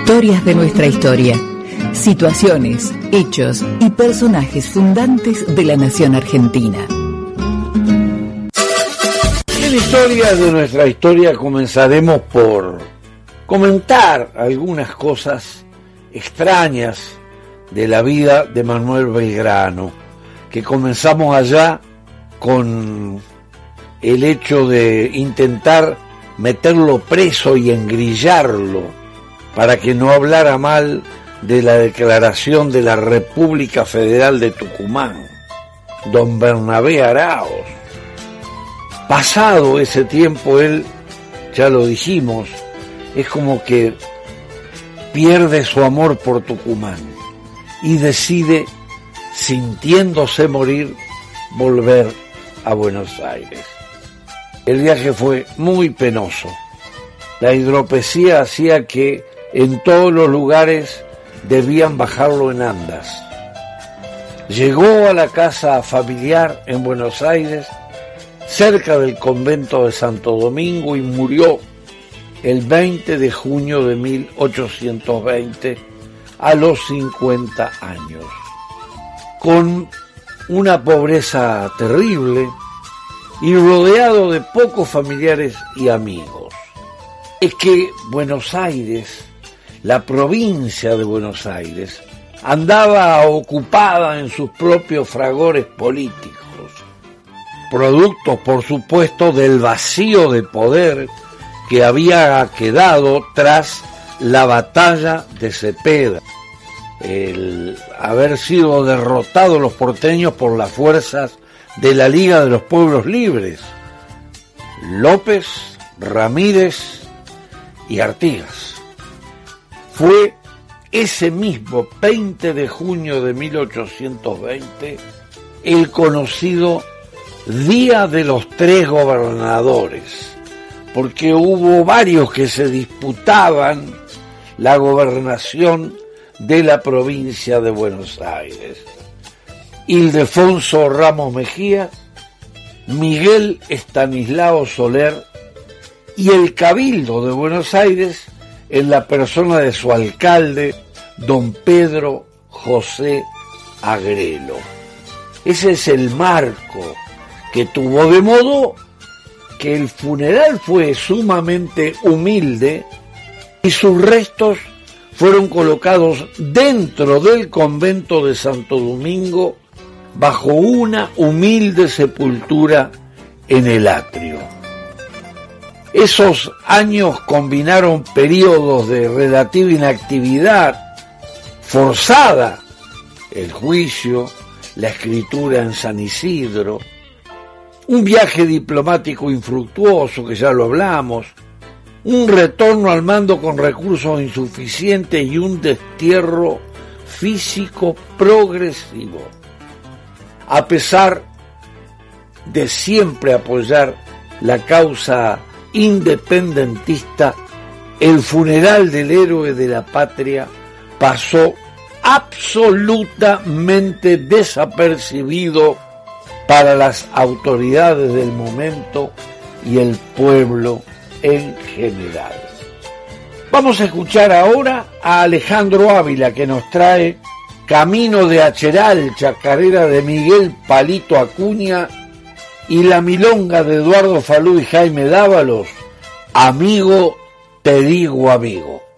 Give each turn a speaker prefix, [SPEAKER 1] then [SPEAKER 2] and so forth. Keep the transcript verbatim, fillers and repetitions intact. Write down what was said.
[SPEAKER 1] Historias de nuestra historia. Situaciones, hechos y personajes fundantes de la nación argentina.
[SPEAKER 2] En Historias de nuestra historia comenzaremos por comentar algunas cosas extrañas de la vida de Manuel Belgrano, que comenzamos allá con el hecho de intentar meterlo preso y engrillarlo para que no hablara mal de la declaración de la República Federal de Tucumán, don Bernabé Araoz. Pasado ese tiempo, él, ya lo dijimos, es como que pierde su amor por Tucumán y decide, sintiéndose morir, volver a Buenos Aires. El viaje fue muy penoso. La hidropesía hacía que en todos los lugares debían bajarlo en andas. Llegó a la casa familiar en Buenos Aires, cerca del convento de Santo Domingo, y murió el veinte de junio de mil ochocientos veinte a los cincuenta años, con una pobreza terrible y rodeado de pocos familiares y amigos. Es que Buenos Aires, la provincia de Buenos Aires, andaba ocupada en sus propios fragores políticos, productos, por supuesto, del vacío de poder que había quedado tras la batalla de Cepeda, el haber sido derrotados los porteños por las fuerzas de la Liga de los Pueblos Libres, López, Ramírez y Artigas. Fue ese mismo veinte de junio de mil ochocientos veinte el conocido Día de los Tres Gobernadores, porque hubo varios que se disputaban la gobernación de la provincia de Buenos Aires. Ildefonso Ramos Mejía, Miguel Estanislao Soler y el Cabildo de Buenos Aires en la persona de su alcalde, don Pedro José Agrelo. Ese es el marco que tuvo, de modo que el funeral fue sumamente humilde y sus restos fueron colocados dentro del convento de Santo Domingo bajo una humilde sepultura en el atrio. Esos años combinaron periodos de relativa inactividad forzada, el juicio, la escritura en San Isidro, un viaje diplomático infructuoso, que ya lo hablamos, un retorno al mando con recursos insuficientes y un destierro físico progresivo. A pesar de siempre apoyar la causa independentista, el funeral del héroe de la patria pasó absolutamente desapercibido para las autoridades del momento y el pueblo en general. Vamos a escuchar ahora a Alejandro Ávila, que nos trae Camino de Acheral, chacarera de Miguel Palito Acuña, y la milonga de Eduardo Falú y Jaime Dávalos, Amigo, te digo amigo.